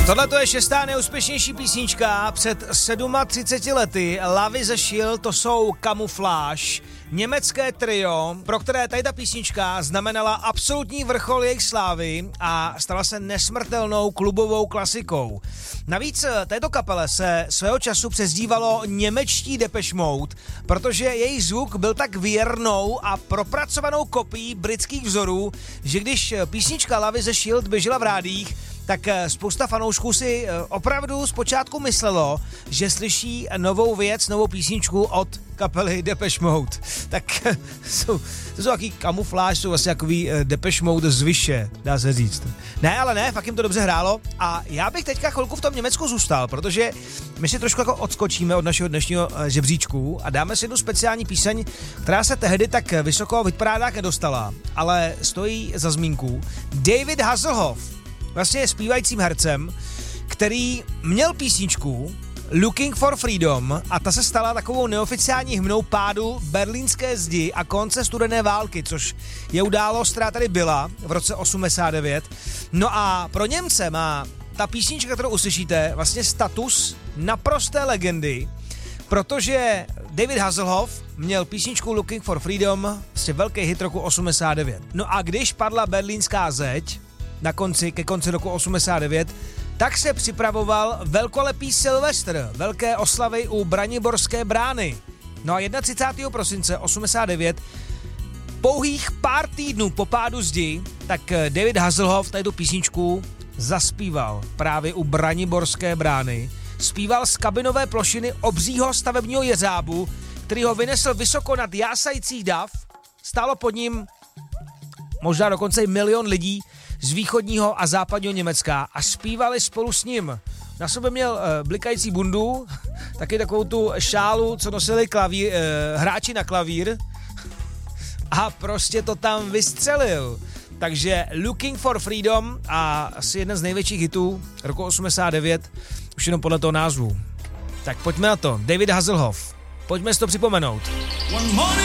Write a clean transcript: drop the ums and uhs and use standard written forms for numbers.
Tohle to je 6. nejúspěšnější písnička před 37 lety. Love is a Shield, to jsou Camouflage, německé trio, pro které tady ta písnička znamenala absolutní vrchol jejich slávy a stala se nesmrtelnou klubovou klasikou. Navíc této kapele se svého času přezdívalo němečtí Depeche Mode, protože jejich zvuk byl tak věrnou a propracovanou kopií britských vzorů, že když písnička Love is a Shield běžela v rádiích, tak spousta fanoušků si opravdu zpočátku myslelo, že slyší novou věc, novou písničku od kapely Depeche Mode. Tak to jsou takový kamufláž, jsou vlastně takový Depeche Mode z vyše, dá se říct. Ne, ale ne, fakt jim to dobře hrálo a já bych teďka chvilku v tom Německu zůstal, protože my si trošku jako odskočíme od našeho dnešního žebříčku a dáme si jednu speciální píseň, která se tehdy tak vysoko v hitparádách nedostala, ale stojí za zmínku. David Hasselhoff vlastně je zpívajícím hercem, který měl písničku Looking for Freedom a ta se stala takovou neoficiální hmnou pádu berlínské zdi a konce studené války, což je událost, která tady byla v roce 89. No a pro Němce má ta písnička, kterou uslyšíte, vlastně status naprosté legendy, protože David Hasselhoff měl písničku Looking for Freedom, vlastně velký hit roku 89. No a když padla berlínská zeď, ke konci roku 89, tak se připravoval velkolepý Silvestr, velké oslavy u Braniborské brány. No a 31. prosince 89, pouhých pár týdnů po pádu zdi, tak David Hasselhoff tady tu písničku zaspíval právě u Braniborské brány. Zpíval z kabinové plošiny obřího stavebního jeřábu, který ho vynesl vysoko nad jásajících dav. Stálo pod ním možná dokonce i 1 milion lidí z východního a západního Německa a zpívali spolu s ním. Na sobě měl blikající bundu, taky takovou tu šálu, co nosili hráči na klavír a prostě to tam vystřelil. Takže Looking for Freedom a asi jeden z největších hitů roku 89, už jenom podle toho názvu. Tak pojďme na to. David Hasselhoff. Pojďme si to připomenout.